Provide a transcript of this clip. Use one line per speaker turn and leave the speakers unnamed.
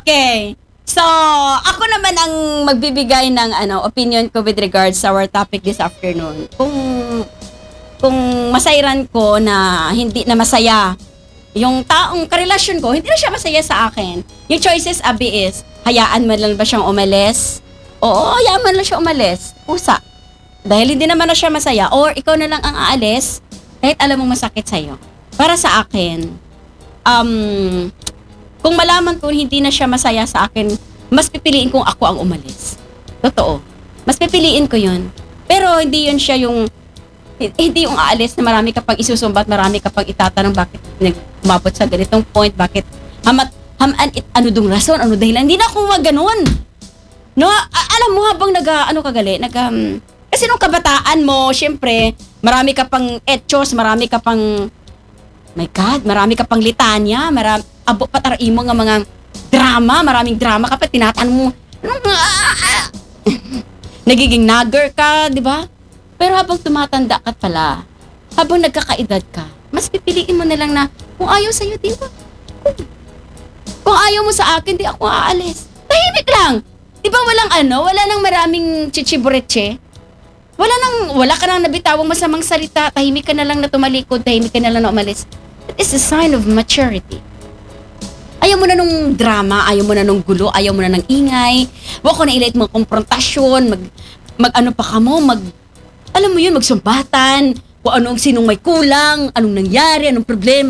Okay. So, ako naman ang magbibigay ng opinion ko with regards sa our topic this afternoon. Kung masayran ko na hindi na masaya yung taong karelasyon ko, hindi na siya masaya sa akin. Yung choices, Abi, is hayaan mo lang ba siyang umalis? Oo, hayaan mo lang siya umalis. Pusa. Dahil hindi naman na siya masaya. Or ikaw na lang ang aalis kahit alam mong masakit sa'yo. Para sa akin, kung malaman ko hindi na siya masaya sa akin, mas pipiliin kong ako ang umalis. Totoo. Mas pipiliin ko yun. Pero hindi yun siya hindi yung aalis na marami ka pang isusumbat, marami ka pang itatanong bakit umabot sa ganitong point, bakit ano dong rason, ano dahilan. Hindi na ako maganon. No, alam mo habang kasi nung kabataan mo, syempre, marami ka pang etchos, marami ka pang my God, marami ka pang litanya, abo patarai mo nga mga drama, maraming drama ka pa, tinatanong mo, nagiging nagger ka, di ba? Pero habang tumatanda ka pala, habang nagkakaedad ka, mas pipiliin mo na lang na, kung ayaw sa'yo, di ba? Kung ayaw mo sa akin, di ako aalis. Tahimik lang. Di ba wala nang maraming chichibureche? Wala ka nang nabitawang masamang salita, tahimik ka na lang na tumalikod, tahimik ka na lang na umalis. It is a sign of maturity. Ayaw mo na nung drama, ayaw mo na nung gulo, ayaw mo na ng ingay. Huwag ko na ilait mga konfrontasyon, alam mo yun, magsumbatan, kung sinong may kulang, anong nangyari, anong problema.